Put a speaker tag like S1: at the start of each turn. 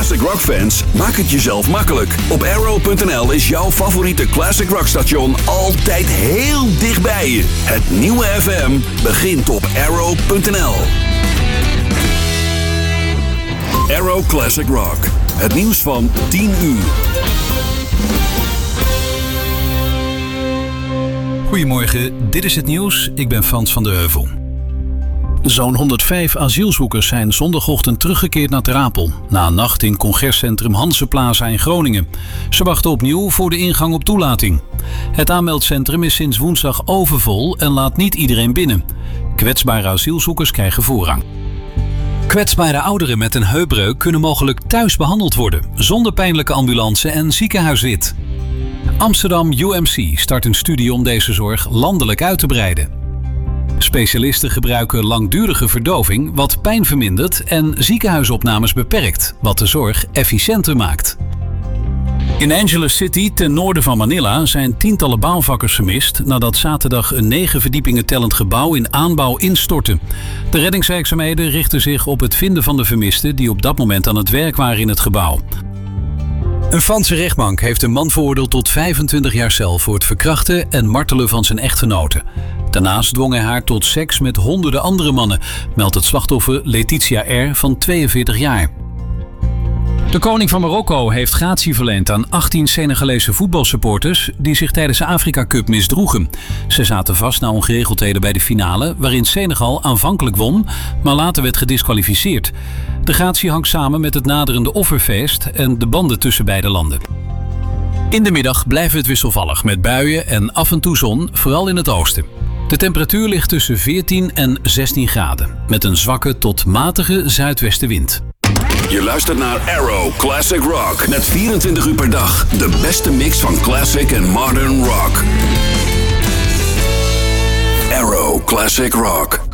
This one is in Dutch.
S1: classic rock fans, maak het jezelf makkelijk. Op Arrow.nl is jouw favoriete classic rock station altijd heel dichtbij je. Het nieuwe FM begint op Arrow.nl. Arrow Classic Rock. Het nieuws van 10 uur.
S2: Goedemorgen, dit is het nieuws. Ik ben Frans van der Heuvel. Zo'n 105 asielzoekers zijn zondagochtend teruggekeerd naar Ter Apel. Na een nacht in congrescentrum Hanseplaza in Groningen. Ze wachten opnieuw voor de ingang op toelating. Het aanmeldcentrum is sinds woensdag overvol en laat niet iedereen binnen. Kwetsbare asielzoekers krijgen voorrang. Kwetsbare ouderen met een heupbreuk kunnen mogelijk thuis behandeld worden, zonder pijnlijke ambulance en ziekenhuisrit. Amsterdam UMC start een studie om deze zorg landelijk uit te breiden. Specialisten gebruiken langdurige verdoving, wat pijn vermindert, en ziekenhuisopnames beperkt, wat de zorg efficiënter maakt. In Angeles City, ten noorden van Manila, zijn tientallen bouwvakkers vermist nadat zaterdag een 9 verdiepingen tellend gebouw in aanbouw instortte. De reddingswerkzaamheden richten zich op het vinden van de vermisten die op dat moment aan het werk waren in het gebouw. Een Franse rechtbank heeft een man veroordeeld tot 25 jaar cel voor het verkrachten en martelen van zijn echtgenote. Daarnaast dwong hij haar tot seks met honderden andere mannen, meldt het slachtoffer Letitia R. van 42 jaar. De koning van Marokko heeft gratie verleend aan 18 Senegalese voetbalsupporters die zich tijdens de Afrika Cup misdroegen. Ze zaten vast na ongeregeldheden bij de finale, waarin Senegal aanvankelijk won, maar later werd gediskwalificeerd. De gratie hangt samen met het naderende offerfeest en de banden tussen beide landen. In de middag blijft het wisselvallig met buien en af en toe zon, vooral in het oosten. De temperatuur ligt tussen 14 en 16 graden, met een zwakke tot matige zuidwestenwind.
S1: Je luistert naar Arrow Classic Rock. Met 24 uur per dag de beste mix van classic en modern rock. Arrow Classic Rock.